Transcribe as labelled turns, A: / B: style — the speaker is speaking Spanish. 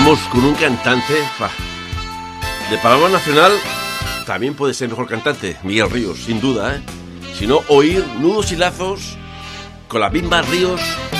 A: vamos con un cantante de Paloma Nacional. También puede ser mejor cantante, Miguel Ríos, sin duda, Si no, oír Nudos y Lazos con la Bimba Ríos